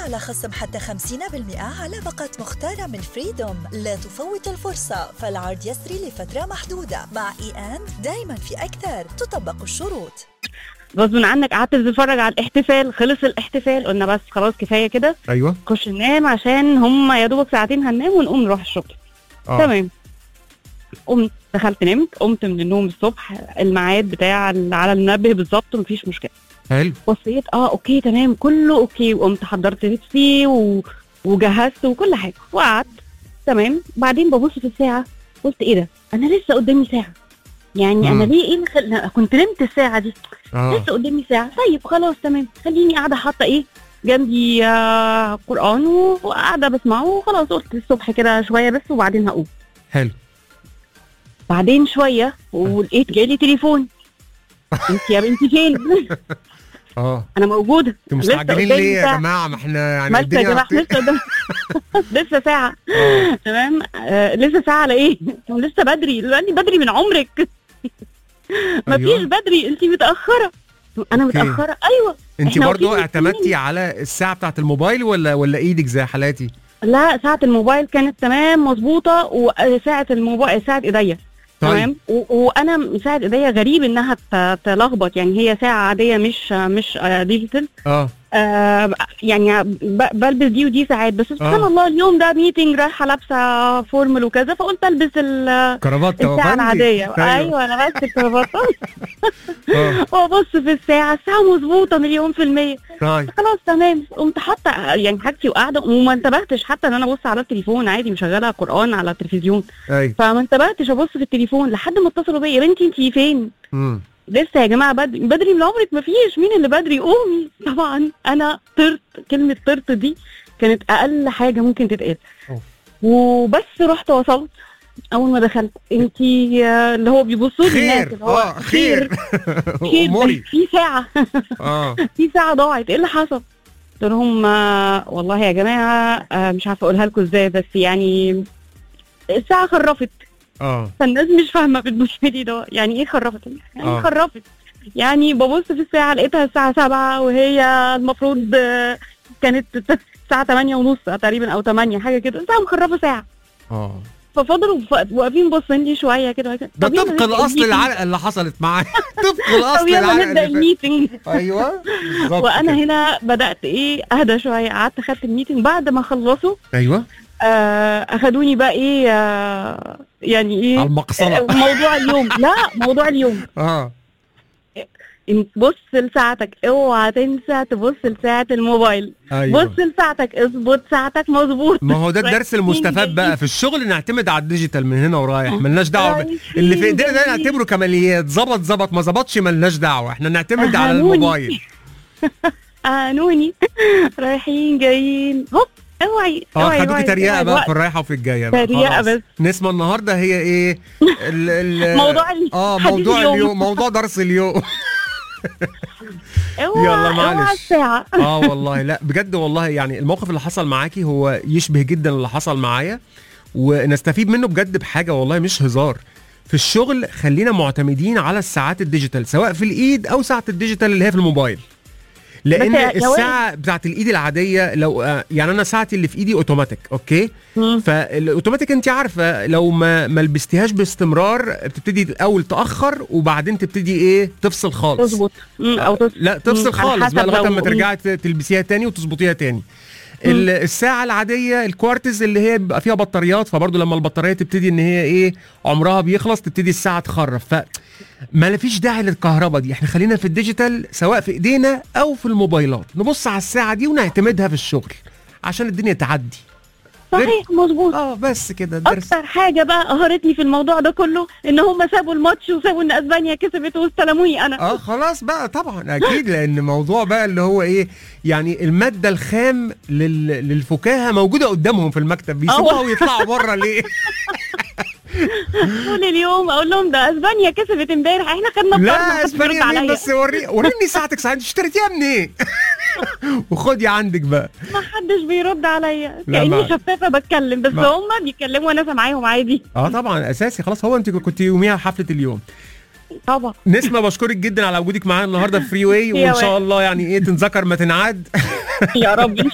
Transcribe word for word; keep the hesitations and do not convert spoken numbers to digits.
على خصم حتى خمسين بالمئة على باقة مختارة من فريدوم. لا تفوت الفرصة، فالعرض يسري لفترة محدودة. مع إي أند دايما في أكثر، تطبق الشروط. غصب عنك قعدت تتفرج على الاحتفال، خلص الاحتفال قلنا بس خلاص كفايه كده. ايوه خش ننام عشان هم يا دوبك ساعتين هننام ونقوم نروح الشغل. آه. تمام. قمت دخلت نمت، قمت من النوم الصبح الميعاد بتاع على المنبه بالظبط مفيش مشكله. حلو. بصيت اه اوكي تمام كله اوكي، وقمت حضرت لبسي و... وجهزت وكل حاجه وقعدت تمام. بعدين ببص في الساعه قلت ايه ده، انا لسه قدامي ساعه يعني. مم. انا ليه ايه اللي خل... كنت نمت الساعه دي. آه. لسه قدامي ساعه. طيب خلاص تمام، خليني قاعده حاطه ايه جنبي آه قران وقاعده بسمعه وخلاص. قلت الصبح كده شويه بس وبعدين هقوم. حلو. بعدين شويه ولقيت جالي تليفون. انت يا بنتي فين؟ اه انا موجوده. انتوا مستعجلين ليه يا جماعه؟ ما احنا يعني الدنيا يا جماعه لسه قدام لسه ساعه. تمام. آه لسه ساعه على ايه؟ لسه بدري. لاني بدري من عمرك. مفيش أيوة. بدري، انت متاخره. انا أوكي. متاخره ايوه. انت برضو اعتمدتي على الساعه بتاعه الموبايل ولا ولا ايدك زي حالاتي؟ لا ساعه الموبايل كانت تمام مظبوطه، وساعه الموبايل ساعه ايديا. طيب. تمام. وانا ساعه ايديا غريب انها تلخبط، يعني هي ساعه عاديه مش مش ديجيتال. اه آه يعني بلبس دي ودي ساعات بس سبحان آه. الله اليوم ده ميتنج رايحه لابسه فورمال وكذا، فقلت البس الكرافته الساعه العاديه. ايوه, أيوة انا لابسه الكرافته. وابص في الساعه الساعه مظبوطه مليون في الميه. طيب. خلاص تمام. قمت حاطه يعني حاجتي وقاعده وما انتبهتش حتى ان انا ابص على التليفون، عادي مشغله قران على التلفزيون. أيوة. فما انتبهتش ابص في التليفون لحد ما اتصلوا بيا، يا بنتي انتي فين؟ امم لسه يا جماعه بدري. بدري من عمرك مفيش، مين اللي بدري؟ قومي. طبعا انا طرت، كلمه طرت دي كانت اقل حاجه ممكن تتقال. وبس رحت وصلت. اول ما دخلت انتي اللي هو بيبصوا لي الناس اللي هو اه خير خير في ساعه اه في ساعه ضاعت، ايه اللي حصل؟ قلت لهم آه والله يا جماعه آه مش عارفه اقولها لكم ازاي، بس يعني الساعه خرفت. اه فالناس مش فاهمه بالمشكله ده يعني ايه خرفت. يعني آه. خرفت يعني ببص في الساعه لقيتها الساعه سبعة وهي المفروض كانت الساعه تمانية ونص تقريبا او تمانية حاجه كده. الساعه مخرفه ساعه. اه ففضلوا واقفين باصين لي شويه كده. ده طبق الاصل العلقه اللي حصلت معايا. طبق الاصل العلقه نبدا الميتنج. ايوه وانا كده. هنا بدات ايه اهدى شويه، قعدت خدت الميتنج. بعد ما خلصوا ايوه آه اخدوني بقى ايه آه يعني ايه على المقصله. آه موضوع اليوم. لا موضوع اليوم اه بص لساعتك، اوعى تنسى تبص لساعه الموبايل. أيوة. بص لساعتك، اظبط ساعتك مظبوط. ما هو ده الدرس المستفاد بقى في الشغل، نعتمد على الديجيتال من هنا ورايح. ملناش دعوه اللي في ايدينا ده نعتبره كماليات. ظبط ظبط ما ظبطش ملناش دعوه، احنا نعتمد على الموبايل. قانوني. رايحين جايين هوب اوعي اه خدوكي تريقه بقى في الرايحه وفي الجايه. تريقه بس. نسمه النهارده هي ايه ال ال موضوع اه موضوع اليوم. اليوم موضوع درس اليوم. يلا معلش. اه والله لا بجد والله يعني الموقف اللي حصل معاكي هو يشبه جدا اللي حصل معايا، ونستفيد منه بجد بحاجه والله مش هزار. في الشغل خلينا معتمدين على الساعات الديجيتال سواء في الايد او ساعه الديجيتال اللي هي في الموبايل، لان الساعه بتاعت الايد العاديه لو يعني انا ساعتي اللي في ايدي اوتوماتيك اوكي. فالاوتوماتيك انت عارفه لو ما ما لبستيهاش باستمرار بتبتدي الاول تاخر وبعدين تبتدي ايه تفصل خالص. تظبط او تص... لا تفصل خالص بقى لغايه ما ترجعي تلبسيها تاني وتظبطيها تاني. الساعه العاديه الكوارتز اللي هي بيبقى فيها بطاريات، فبرضه لما البطاريه تبتدي ان هي ايه عمرها بيخلص تبتدي الساعه تخرف. ف ما فيش داعي للكهرباء دي، احنا خلينا في الديجيتال سواء في ايدينا او في الموبايلات، نبص على الساعه دي ونعتمدها في الشغل عشان الدنيا تعدي. صحيح مظبوط. اه بس كده الدرس. اكتر حاجه بقى قهرتني في الموضوع ده كله ان هم سابوا الماتش وسابوا ان اسبانيا كسبت واستلموني انا. اه خلاص بقى طبعا اكيد، لان موضوع بقى اللي هو ايه يعني الماده الخام لل... للفكاهه موجوده قدامهم في المكتب، بيسيبوها ويطلعوا بره ليه؟ طول اليوم اقول لهم ده اسبانيا كسبت امبارح احنا خدنا بطاقه. لا اسبانيا مين بس؟ وري وريني ساعتك ساعتك اشتريتيها منين؟ وخدي عندك بقى. ما حدش بيرد عليا كأني شفافه بتكلم بس هم بيتكلموا وانا سامعاهم عادي. اه طبعا اساسي خلاص. هو انت كنت يوميها حفله اليوم طبعا. نسمه بشكرك جدا على وجودك معانا النهارده في فري واي، وان شاء الله يعني ايه تنذكر ما تنعاد. يا رب.